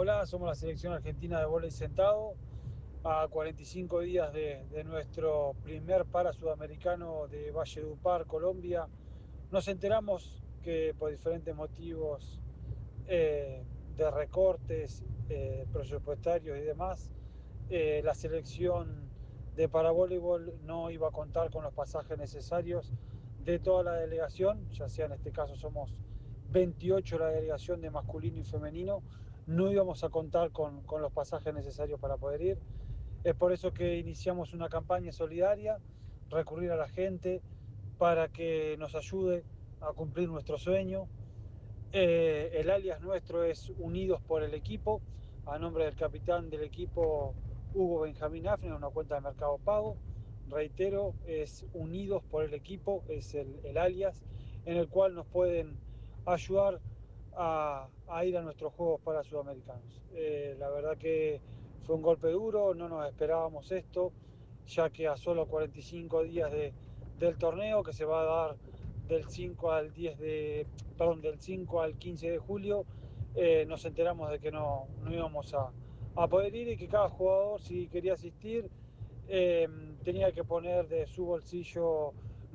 Hola, somos la selección argentina de vóley sentado a 45 días de nuestro primer para sudamericano de Valledupar, Colombia. Nos enteramos que por diferentes motivos de recortes presupuestarios y demás, la selección de paravoleibol no iba a contar con los pasajes necesarios de toda la delegación, ya sea en este caso somos 28 la delegación de masculino y femenino, no íbamos a contar con los pasajes necesarios para poder ir. Es por eso que iniciamos una campaña solidaria, recurrir a la gente para que nos ayude a cumplir nuestro sueño. El alias nuestro es Unidos por el Equipo, a nombre del capitán del equipo Hugo Benjamín Afne, una cuenta de Mercado Pago. Reitero, es Unidos por el Equipo, es el alias en el cual nos pueden ayudar a ir a nuestros Juegos para Sudamericanos. La verdad que fue un golpe duro, no nos esperábamos esto, ya que a solo 45 días del torneo que se va a dar del 5 al 10 de, perdón, del 5 al 15 de julio, nos enteramos de que no íbamos a poder ir y que cada jugador, si quería asistir, eh, tenía que poner de su bolsillo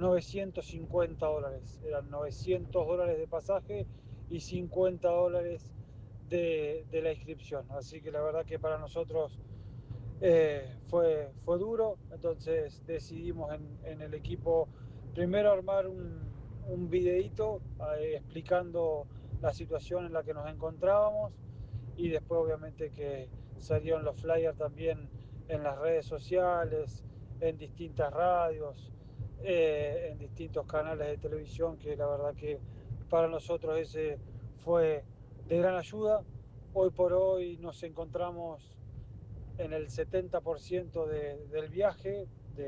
$950. Eran $900 de pasaje y $50 de la inscripción. Así que la verdad que para nosotros fue duro, entonces decidimos en el equipo primero armar un videíto explicando la situación en la que nos encontrábamos y después obviamente que salieron los flyers también en las redes sociales, en distintas radios, en distintos canales de televisión, que la verdad que para nosotros ese fue de gran ayuda. Hoy por hoy nos encontramos en el 70% del viaje,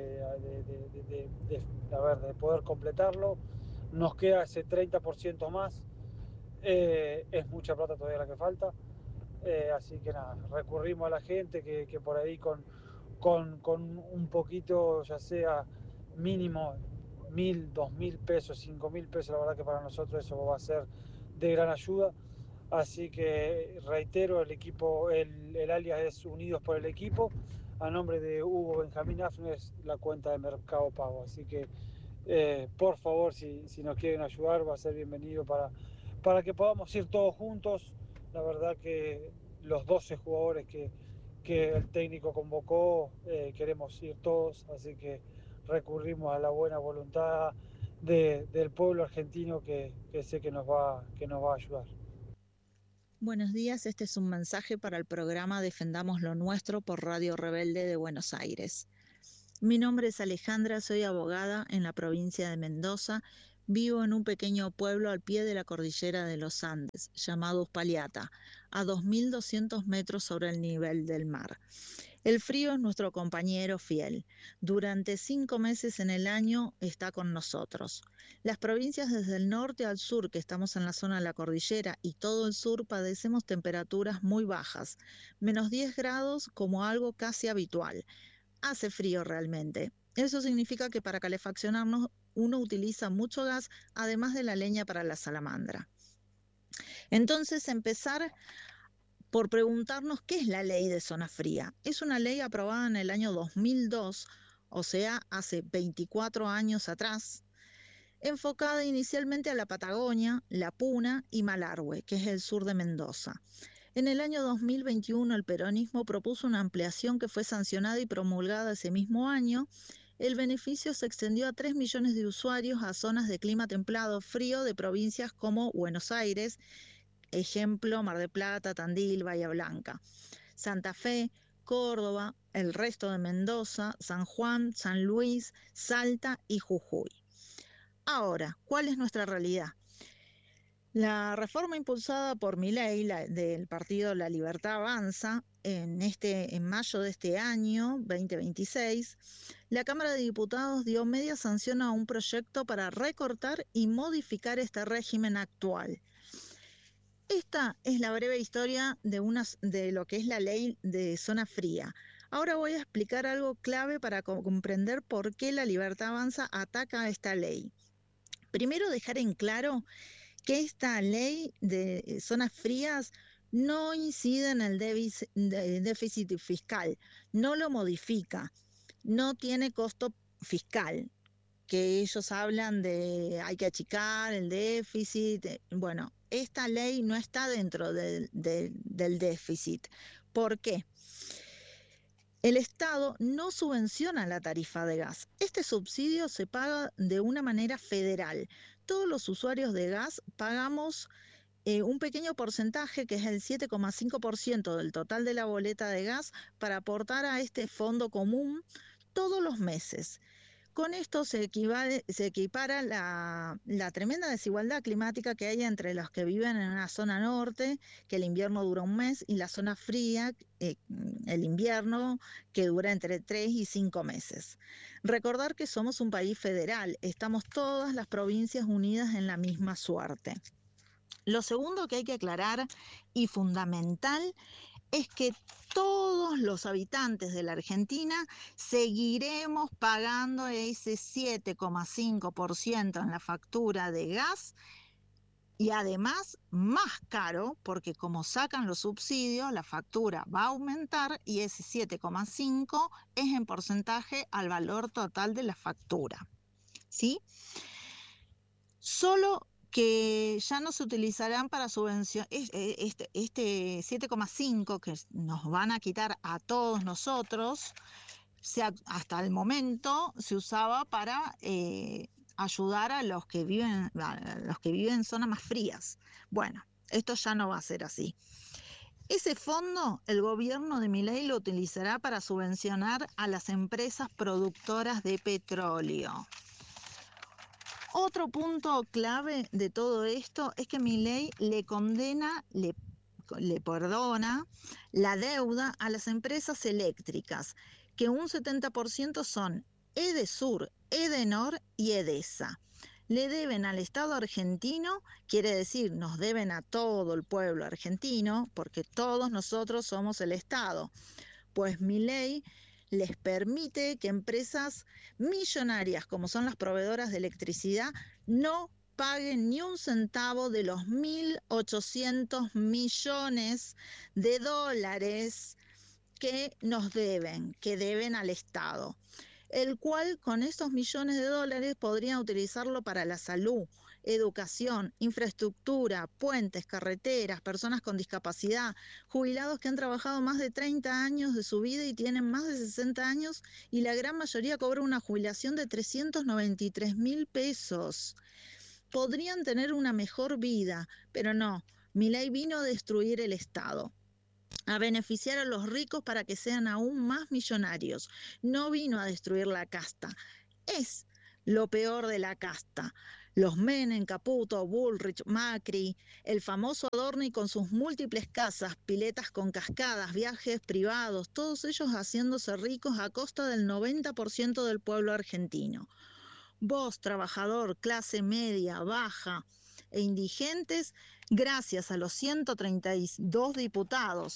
de poder completarlo. Nos queda ese 30% más. Es mucha plata todavía la que falta. Así que nada, recurrimos a la gente que por ahí con un poquito, ya sea mínimo 1.000, 2.000 pesos, 5.000 pesos, la verdad que para nosotros eso va a ser de gran ayuda. Así que reitero, el equipo, el alias es Unidos por el Equipo, a nombre de Hugo Benjamín Afnes, la cuenta de Mercado Pago. Así que por favor, si nos quieren ayudar, va a ser bienvenido para que podamos ir todos juntos. La verdad que los 12 jugadores que el técnico convocó, queremos ir todos, así que recurrimos a la buena voluntad del pueblo argentino que sé que nos va a ayudar. Buenos días, este es un mensaje para el programa Defendamos lo Nuestro por Radio Rebelde de Buenos Aires. Mi nombre es Alejandra, soy abogada en la provincia de Mendoza. Vivo en un pequeño pueblo al pie de la cordillera de los Andes, llamado Uspallata, a 2.200 metros sobre el nivel del mar. El frío es nuestro compañero fiel. Durante 5 meses en el año está con nosotros. Las provincias desde el norte al sur, que estamos en la zona de la cordillera, y todo el sur padecemos temperaturas muy bajas, -10 grados como algo casi habitual. Hace frío realmente. Eso significa que para calefaccionarnos uno utiliza mucho gas, además de la leña para la salamandra. Entonces, empezar por preguntarnos qué es la ley de zona fría. Es una ley aprobada en el año 2002, o sea, hace 24 años atrás, enfocada inicialmente a la Patagonia, la Puna y Malargüe, que es el sur de Mendoza. En el año 2021 el peronismo propuso una ampliación que fue sancionada y promulgada ese mismo año. El beneficio se extendió a 3 millones de usuarios a zonas de clima templado frío de provincias como Buenos Aires, ejemplo Mar del Plata, Tandil, Bahía Blanca, Santa Fe, Córdoba, el resto de Mendoza, San Juan, San Luis, Salta y Jujuy. Ahora, ¿cuál es nuestra realidad? La reforma impulsada por Milei, del partido La Libertad Avanza, en mayo de este año, 2026, la Cámara de Diputados dio media sanción a un proyecto para recortar y modificar este régimen actual. Esta es la breve historia de lo que es la ley de zona fría. Ahora voy a explicar algo clave para comprender por qué La Libertad Avanza ataca a esta ley. Primero, dejar en claro que esta ley de zonas frías no incide en el déficit fiscal, no lo modifica, no tiene costo fiscal, que ellos hablan de hay que achicar el déficit. Bueno, esta ley no está dentro del déficit. ¿Por qué? El Estado no subvenciona la tarifa de gas. Este subsidio se paga de una manera federal. Todos los usuarios de gas pagamos un pequeño porcentaje, que es el 7,5% del total de la boleta de gas, para aportar a este fondo común todos los meses. Con esto se equipara la tremenda desigualdad climática que hay entre los que viven en una zona norte, que el invierno dura un mes, y la zona fría, el invierno, que dura entre 3 y 5 meses. Recordar que somos un país federal, estamos todas las provincias unidas en la misma suerte. Lo segundo que hay que aclarar y fundamental es que todos los habitantes de la Argentina seguiremos pagando ese 7,5% en la factura de gas, y además más caro, porque como sacan los subsidios, la factura va a aumentar y ese 7,5 es en porcentaje al valor total de la factura. ¿Sí? Solo que ya no se utilizarán para subvención, este 7,5 que nos van a quitar a todos nosotros, hasta el momento se usaba para ayudar a los que viven en zonas más frías. Bueno, esto ya no va a ser así. Ese fondo, el gobierno de Milei lo utilizará para subvencionar a las empresas productoras de petróleo. Otro punto clave de todo esto es que Milei le perdona la deuda a las empresas eléctricas, que un 70% son Edesur, Edenor y Edesa. Le deben al Estado argentino, quiere decir, nos deben a todo el pueblo argentino, porque todos nosotros somos el Estado. Pues Milei les permite que empresas millonarias, como son las proveedoras de electricidad, no paguen ni un centavo de los 1.800 millones de dólares que deben al Estado, el cual con estos millones de dólares podrían utilizarlo para la salud, educación, infraestructura, puentes, carreteras, personas con discapacidad, jubilados que han trabajado más de 30 años de su vida y tienen más de 60 años, y la gran mayoría cobra una jubilación de 393.000 pesos. Podrían tener una mejor vida, pero no. Milei vino a destruir el Estado, a beneficiar a los ricos para que sean aún más millonarios. No vino a destruir la casta. Es lo peor de la casta. Los Menem, Caputo, Bullrich, Macri, el famoso Adorni con sus múltiples casas, piletas con cascadas, viajes privados, todos ellos haciéndose ricos a costa del 90% del pueblo argentino. Vos, trabajador, clase media, baja e indigentes, gracias a los 132 diputados,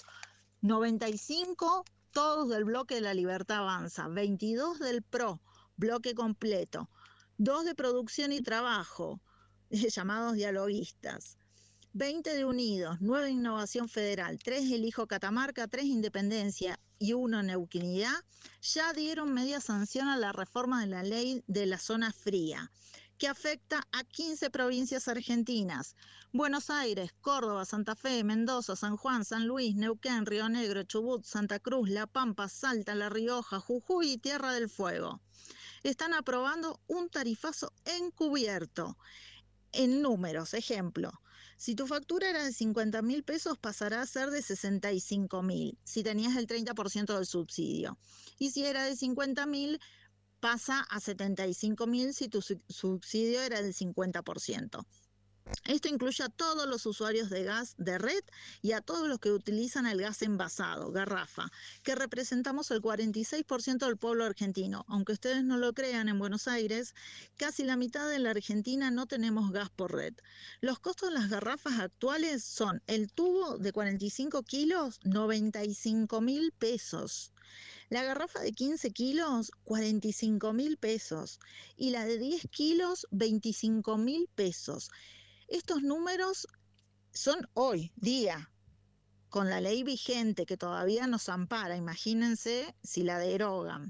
95 todos del bloque de la Libertad Avanza, 22 del PRO, bloque completo, 2 de Producción y Trabajo, llamados dialoguistas, 20 de Unidos, 9 Innovación Federal, 3 Elijo Catamarca, 3 Independencia y 1 Neuquinidad, ya dieron media sanción a la reforma de la ley de la zona fría, que afecta a 15 provincias argentinas: Buenos Aires, Córdoba, Santa Fe, Mendoza, San Juan, San Luis, Neuquén, Río Negro, Chubut, Santa Cruz, La Pampa, Salta, La Rioja, Jujuy y Tierra del Fuego. Están aprobando un tarifazo encubierto. En números, ejemplo, si tu factura era de 50.000 pesos, pasará a ser de 65.000, si tenías el 30% del subsidio. Y si era de 50.000, pasa a 75.000 si tu subsidio era del 50%. Esto incluye a todos los usuarios de gas de red y a todos los que utilizan el gas envasado, garrafa, que representamos el 46% del pueblo argentino. Aunque ustedes no lo crean, en Buenos Aires, casi la mitad de la Argentina no tenemos gas por red. Los costos de las garrafas actuales son: el tubo de 45 kilos, 95.000 pesos. La garrafa de 15 kilos, 45.000 pesos. Y la de 10 kilos, 25.000 pesos. Estos números son hoy día. con la ley vigente que todavía nos ampara, imagínense si la derogan.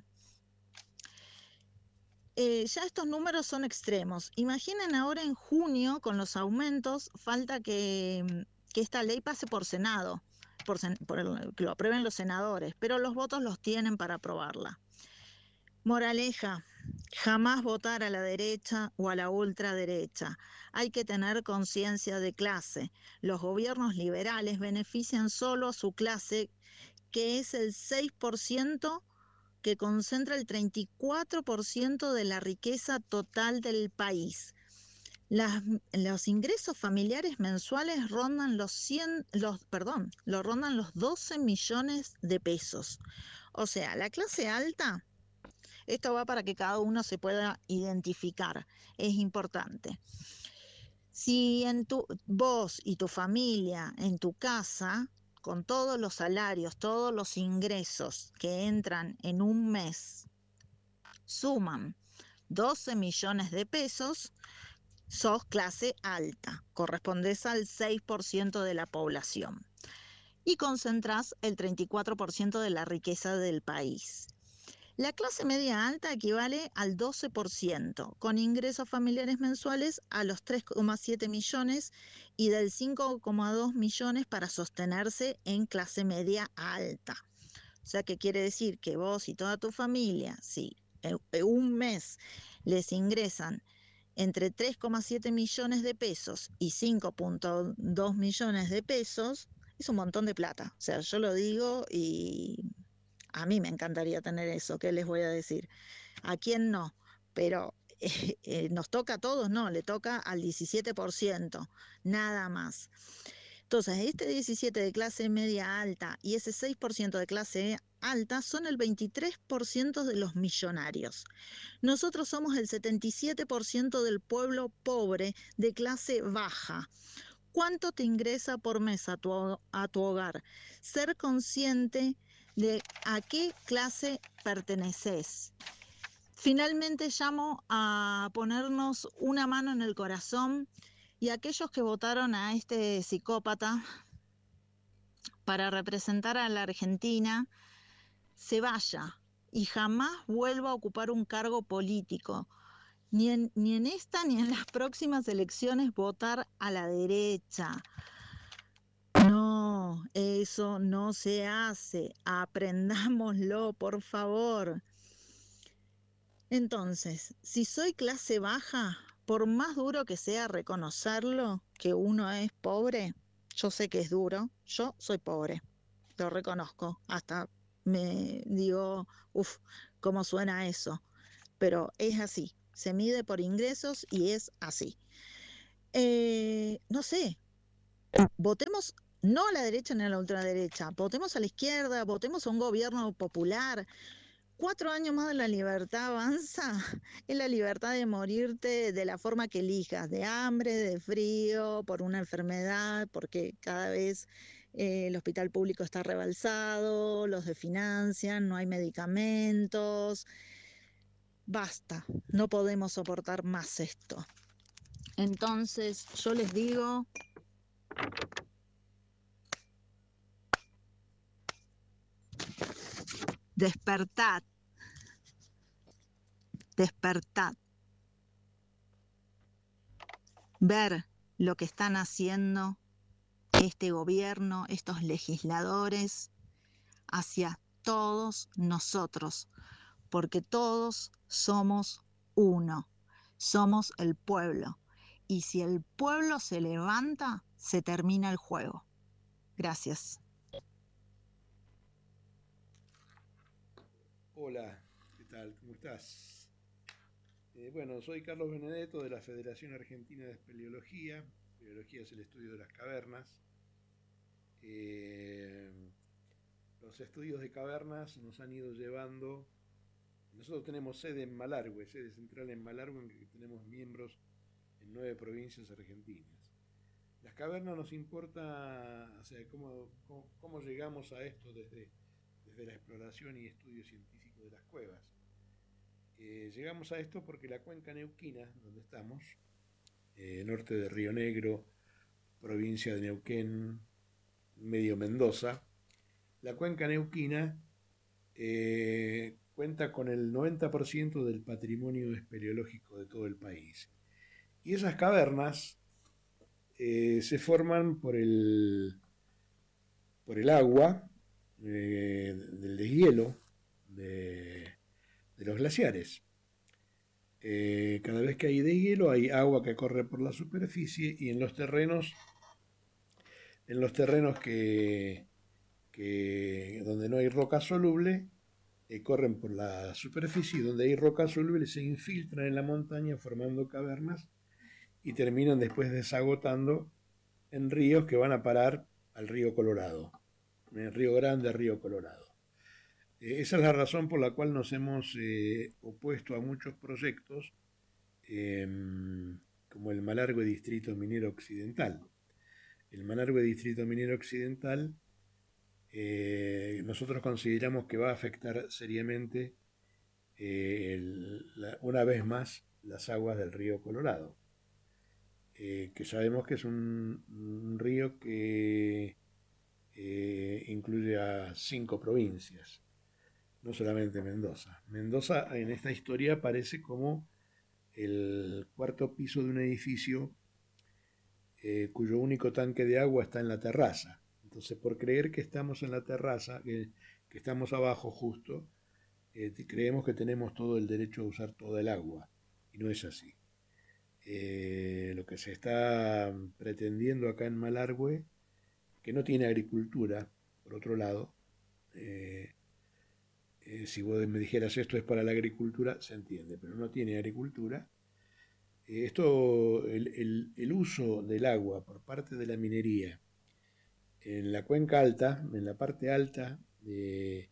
Ya estos números son extremos. Imaginen ahora en junio, con los aumentos, falta que esta ley pase por Senado, que lo aprueben los senadores, pero los votos los tienen para aprobarla. Moraleja, jamás votar a la derecha o a la ultraderecha. Hay que tener conciencia de clase. Los gobiernos liberales benefician solo a su clase, que es el 6%, que concentra el 34% de la riqueza total del país. Los ingresos familiares mensuales rondan rondan los 12 millones de pesos. O sea, la clase alta, esto va para que cada uno se pueda identificar, es importante. Si vos y tu familia en tu casa, con todos los salarios, todos los ingresos que entran en un mes, suman 12 millones de pesos, sos clase alta, correspondes al 6% de la población y concentrás el 34% de la riqueza del país. La clase media alta equivale al 12%, con ingresos familiares mensuales a los 3,7 millones y del 5,2 millones para sostenerse en clase media alta. O sea, que quiere decir que vos y toda tu familia, si en un mes les ingresan entre 3,7 millones de pesos y 5,2 millones de pesos, es un montón de plata. O sea, yo lo digo y a mí me encantaría tener eso, ¿qué les voy a decir? ¿A quién no? Pero nos toca a todos, no, le toca al 17%, nada más. Entonces, este 17% de clase media alta y ese 6% de clase alta son el 23% de los millonarios. Nosotros somos el 77% del pueblo pobre de clase baja. ¿Cuánto te ingresa por mes a tu hogar? Ser consciente de a qué clase perteneces. Finalmente llamo a ponernos una mano en el corazón y aquellos que votaron a este psicópata para representar a la Argentina se vaya y jamás vuelva a ocupar un cargo político. Ni en esta ni en las próximas elecciones votar a la derecha. No, eso no se hace. Aprendámoslo, por favor. Entonces, si soy clase baja, por más duro que sea reconocerlo, que uno es pobre, yo sé que es duro, yo soy pobre, lo reconozco, hasta me digo, uff, cómo suena eso, pero es así, se mide por ingresos y es así. No sé, votemos no a la derecha ni a la ultraderecha, votemos a la izquierda, votemos a un gobierno popular. 4 años más de la libertad avanza, es la libertad de morirte de la forma que elijas, de hambre, de frío, por una enfermedad, porque cada vez el hospital público está rebalsado, los desfinancian, no hay medicamentos. Basta, no podemos soportar más esto. Entonces, yo les digo, despertad, despertad. Ver lo que están haciendo este gobierno, estos legisladores, hacia todos nosotros, porque todos somos uno, somos el pueblo. Y si el pueblo se levanta, se termina el juego. Gracias. Hola, ¿qué tal? ¿Cómo estás? Bueno, soy Carlos Benedetto de la Federación Argentina de Espeleología. Espeleología es el estudio de las cavernas. Los estudios de cavernas nos han ido llevando. Nosotros tenemos sede en Malargüe, sede central en Malargüe, en que tenemos miembros en 9 provincias argentinas. Las cavernas nos importa, o sea, cómo llegamos a esto desde la exploración y estudio científico de las cuevas. Llegamos a esto porque la cuenca neuquina, donde estamos, norte de Río Negro, provincia de Neuquén, medio Mendoza, la cuenca neuquina cuenta con el 90% del patrimonio espeleológico de todo el país. Y esas cavernas se forman por el agua del deshielo de los glaciares. Cada vez que hay deshielo hay agua que corre por la superficie, y en los terrenos donde no hay roca soluble, corren por la superficie, y donde hay roca soluble se infiltran en la montaña formando cavernas y terminan después desagotando en ríos que van a parar al río Colorado, en el Río Grande, Río Colorado. Esa es la razón por la cual nos hemos opuesto a muchos proyectos como el Malargüe Distrito Minero Occidental. El Malargüe Distrito Minero Occidental nosotros consideramos que va a afectar seriamente una vez más las aguas del río Colorado, que sabemos que es un río que incluye a 5 provincias, no solamente Mendoza. Mendoza en esta historia aparece como el cuarto piso de un edificio cuyo único tanque de agua está en la terraza. Entonces, por creer que estamos en la terraza, que estamos abajo justo, creemos que tenemos todo el derecho a usar toda el agua, y no es así. Lo que se está pretendiendo acá en Malargüe, que no tiene agricultura, por otro lado, si vos me dijeras esto es para la agricultura, se entiende, pero no tiene agricultura. El uso del agua por parte de la minería en la cuenca alta, en la parte alta de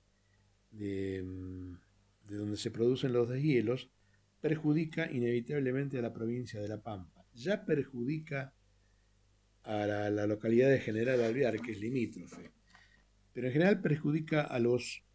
donde se producen los deshielos, perjudica inevitablemente a la provincia de La Pampa. Ya perjudica a la localidad de General Alvear, que es limítrofe, pero en general perjudica a las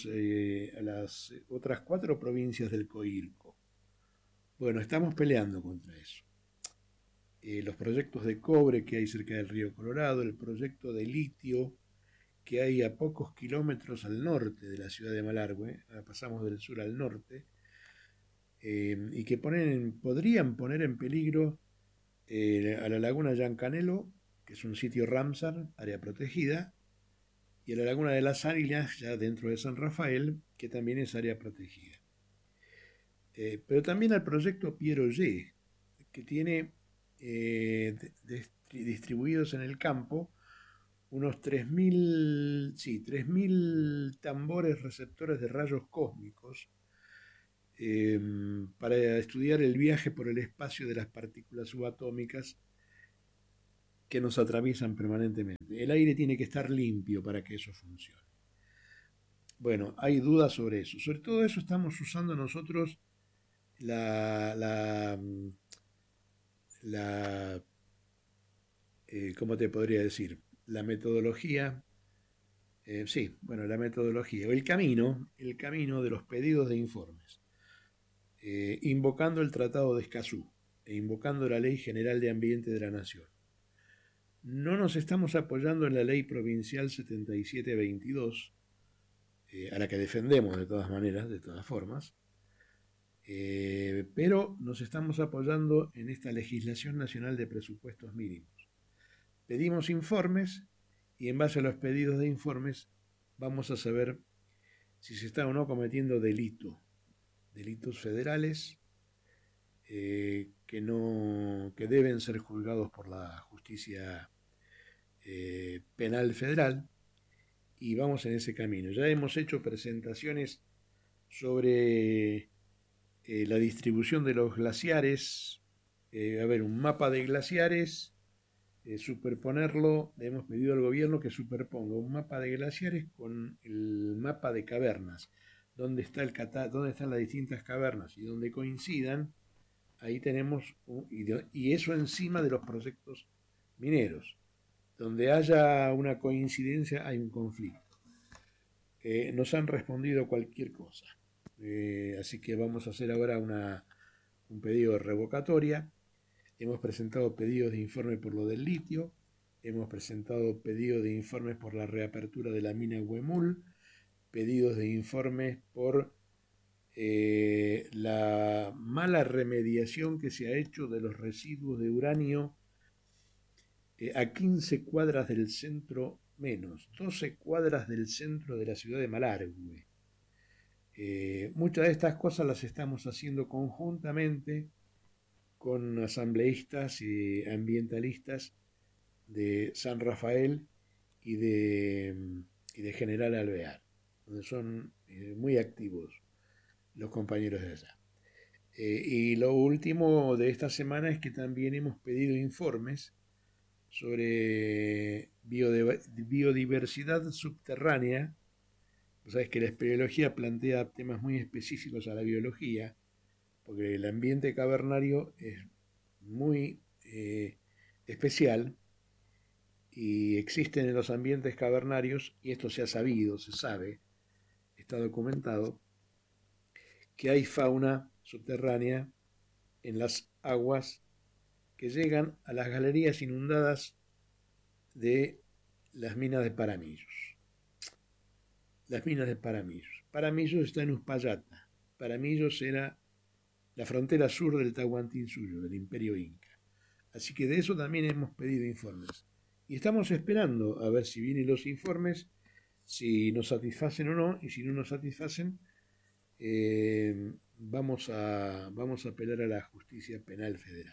otras 4 provincias del Coirco. Bueno, estamos peleando contra eso. Los proyectos de cobre que hay cerca del río Colorado, el proyecto de litio que hay a pocos kilómetros al norte de la ciudad de Malargüe, pasamos del sur al norte, y que podrían poner en peligro a la laguna Yancanelo, que es un sitio Ramsar, área protegida, y a la laguna de las Águilas, ya dentro de San Rafael, que también es área protegida. Pero también al proyecto Piero Y, que tiene distribuidos en el campo unos 3.000 tambores receptores de rayos cósmicos para estudiar el viaje por el espacio de las partículas subatómicas que nos atraviesan permanentemente. El aire tiene que estar limpio para que eso funcione. Bueno, hay dudas sobre eso. Sobre todo eso estamos usando nosotros ¿cómo te podría decir? La metodología, la metodología, o el camino de los pedidos de informes, invocando el Tratado de Escazú e invocando la Ley General de Ambiente de la Nación. No nos estamos apoyando en la Ley Provincial 7722, a la que defendemos de todas maneras, de todas formas, pero nos estamos apoyando en esta legislación nacional de presupuestos mínimos. Pedimos informes y en base a los pedidos de informes vamos a saber si se está o no cometiendo delitos federales que deben ser juzgados por la justicia penal federal, y vamos en ese camino. Ya hemos hecho presentaciones sobre la distribución de los glaciares, un mapa de glaciares, superponerlo. Le hemos pedido al gobierno que superponga un mapa de glaciares con el mapa de cavernas, dónde están las distintas cavernas y donde coincidan, ahí tenemos, y eso encima de los proyectos mineros. Donde haya una coincidencia hay un conflicto. Nos han respondido cualquier cosa. Así que vamos a hacer ahora un pedido de revocatoria. Hemos presentado pedidos de informe por lo del litio. hemos presentado pedidos de informes por la reapertura de la mina Huemul, pedidos de informes por la mala remediación que se ha hecho de los residuos de uranio a 15 cuadras del centro, menos, 12 cuadras del centro de la ciudad de Malargüe. Muchas de estas cosas las estamos haciendo conjuntamente con asambleístas y ambientalistas de San Rafael y de General Alvear, donde son muy activos los compañeros de allá. Y lo último de esta semana es que también hemos pedido informes sobre biodiversidad subterránea. Pues sabes que la espeleología plantea temas muy específicos a la biología, porque el ambiente cavernario es muy especial y existen en los ambientes cavernarios, y esto se ha sabido, se sabe, está documentado, que hay fauna subterránea en las aguas que llegan a las galerías inundadas de las minas de Paramillos. Las minas de Paramillos. Paramillos está en Uspallata. Paramillos era la frontera sur del Tahuantinsuyo, del Imperio Inca. Así que de eso también hemos pedido informes. Y estamos esperando a ver si vienen los informes, si nos satisfacen o no, y si no nos satisfacen, vamos a apelar a la justicia penal federal.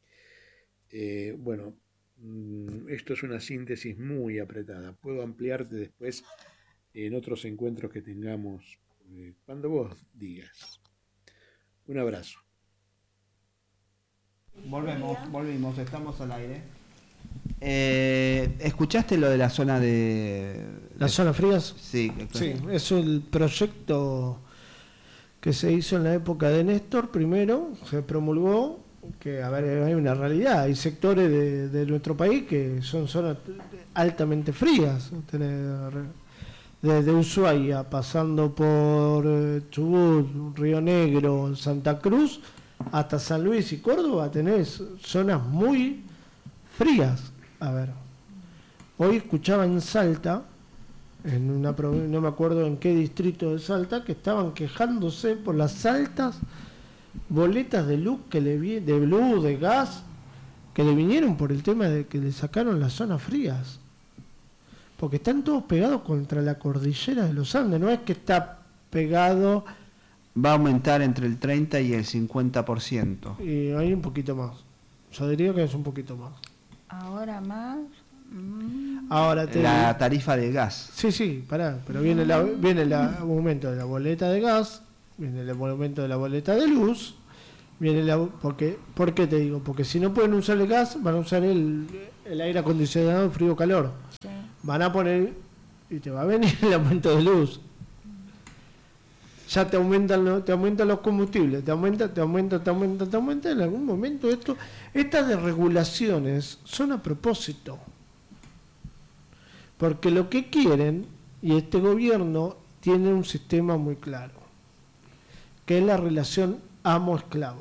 Bueno, esto es una síntesis muy apretada. Puedo ampliarte después en otros encuentros que tengamos, cuando vos digas. Un abrazo. Volvimos, estamos al aire. ¿Escuchaste lo de la zona de... ¿Las zonas frías? Sí, sí, es el proyecto que se hizo en la época de Néstor. Primero se promulgó que, a ver, hay una realidad, hay sectores de nuestro país que son zonas altamente frías, desde Ushuaia, pasando por Chubut, Río Negro, Santa Cruz, hasta San Luis y Córdoba, tenés zonas muy frías. A ver, hoy escuchaba en Salta, en una provincia, no me acuerdo en qué distrito de Salta, que estaban quejándose por las altas boletas de luz de gas, que le vinieron por el tema de que le sacaron las zonas frías. Porque están todos pegados contra la cordillera de los Andes, no es que está pegado... Va a aumentar entre el 30 y el 50%. Y hay un poquito más. Yo diría que es un poquito más. Ahora más. Ahora la tarifa de gas. Sí, pará, pero viene el aumento de la boleta de gas, viene el aumento de la boleta de luz, ¿por qué te digo? Porque si no pueden usar el gas, van a usar el aire acondicionado frío-calor. Sí. Van a poner y te va a venir el aumento de luz. Ya te aumentan los combustibles, te aumenta, en algún momento estas desregulaciones son a propósito. Porque lo que quieren, y este gobierno tiene un sistema muy claro, que es la relación amo-esclavo.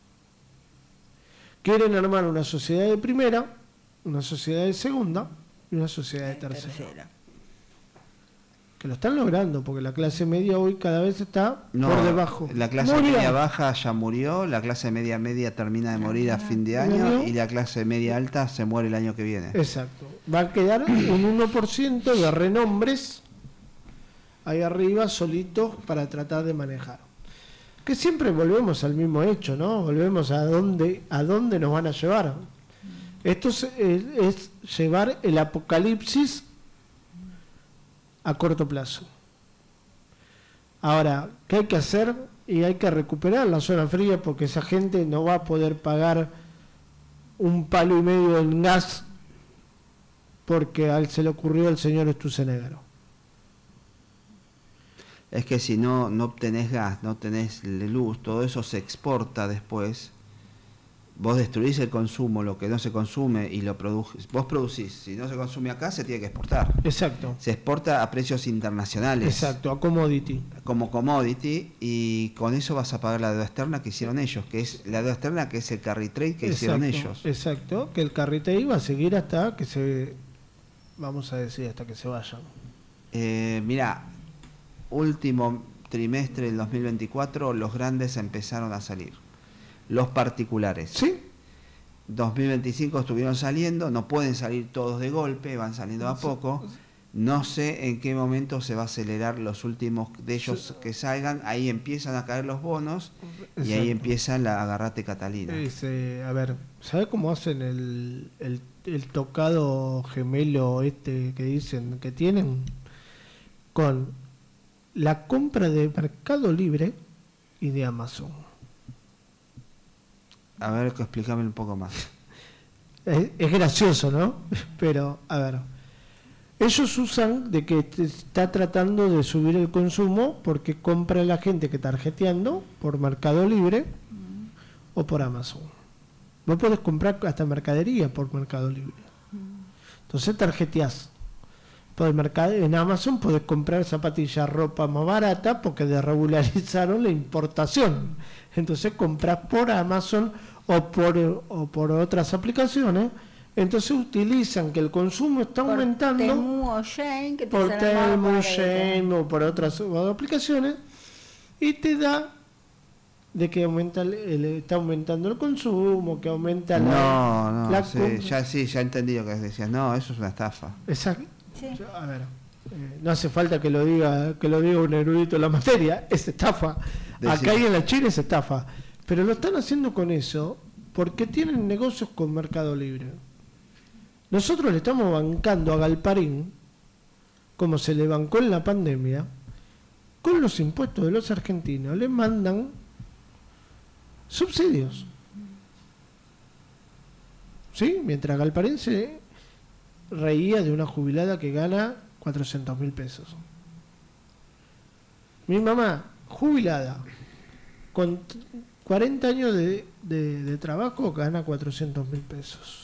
Quieren armar una sociedad de primera, una sociedad de segunda y una sociedad de tercera. Que lo están logrando, porque la clase media hoy cada vez está por debajo. La clase media baja ya murió, la clase media termina de morir a fin de año y la clase media alta se muere el año que viene. Exacto. Va a quedar un 1% de renombres ahí arriba solitos para tratar de manejar. Que siempre volvemos al mismo hecho, ¿no? Volvemos a dónde nos van a llevar. Esto es llevar el apocalipsis a corto plazo. Ahora, ¿qué hay que hacer? Y hay que recuperar la zona fría, porque esa gente no va a poder pagar $1,5 en gas porque a él se le ocurrió el señor Sturzenegger. Es que si no obtenés gas, no tenés luz, todo eso se exporta después vos destruís el consumo, lo que no se consume y vos producís, si no se consume acá se tiene que exportar. Exacto. Se exporta a precios internacionales. Exacto, a commodity. Como commodity, y con eso vas a pagar la deuda externa que hicieron ellos, que es la deuda externa que es el carry trade que hicieron ellos. Exacto, que el carry trade va a seguir hasta que se, vamos a decir, hasta que se vayan. Mira, último trimestre del 2024 los grandes empezaron a salir. Los particulares. Sí. 2025 estuvieron saliendo, no pueden salir todos de golpe, van saliendo a poco. No sé en qué momento se va a acelerar los últimos de ellos que salgan. Ahí empiezan a caer los bonos. Exacto. Y ahí empieza la agarrate Catalina. A ver, ¿sabe cómo hacen el tocado gemelo que dicen que tienen? Con la compra de Mercado Libre y de Amazon. A ver, explícame un poco más. Es gracioso, ¿no? Pero, a ver, ellos usan de que está tratando de subir el consumo porque compra la gente que está tarjeteando por Mercado Libre o por Amazon. Vos podés comprar hasta mercadería por Mercado Libre. Entonces tarjeteás. En Amazon podés comprar zapatillas, ropa más barata porque desregularizaron la importación. Entonces compras por Amazon o por otras aplicaciones. Entonces utilizan que el consumo está aumentando Temu o Shein, que te por Temu, Shein o por otras aplicaciones, y te da de que está aumentando el consumo, que aumenta la ya entendí lo que decías. No, eso es una estafa. Exacto. Sí. A ver, no hace falta que lo diga un erudito en la materia, es estafa. Acá y en la China es estafa, pero lo están haciendo con eso porque tienen negocios con Mercado Libre. Nosotros le estamos bancando a Galparín, como se le bancó en la pandemia, con los impuestos de los argentinos, le mandan subsidios. ¿Sí? Mientras Galparín se reía de una jubilada que gana 400.000 pesos. Mi mamá, jubilada, con 40 años de trabajo, gana 400.000 pesos.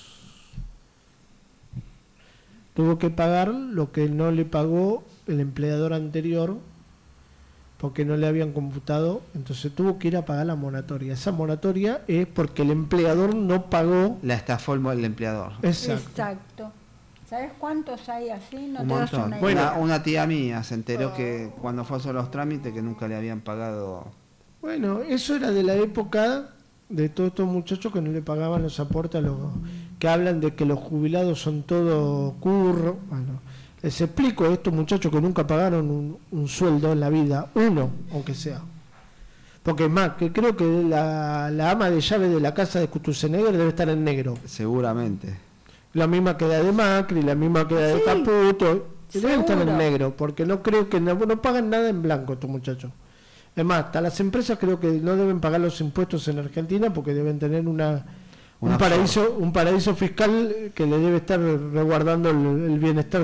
Tuvo que pagar lo que no le pagó el empleador anterior porque no le habían computado, entonces tuvo que ir a pagar la moratoria. Esa moratoria es porque el empleador no pagó. La estafó el empleador. Exacto. ¿Sabes cuántos hay así? No un te das montón. una idea. Una tía mía se enteró que cuando fue a hacer los trámites que nunca le habían pagado. Bueno, eso era de la época de todos estos muchachos que no le pagaban los aportes a los que hablan de que los jubilados son todo curro. Bueno, les explico a estos muchachos que nunca pagaron un sueldo en la vida, uno, aunque sea. Porque más, que creo que la ama de llave de la casa de Kutuzenegger debe estar en negro. Seguramente. La misma que da de Macri, la misma que da de Caputo, deben estar en negro, porque no creo que no pagan nada en blanco estos muchachos. Es más, hasta las empresas creo que no deben pagar los impuestos en Argentina porque deben tener un paraíso fiscal que le debe estar resguardando el bienestar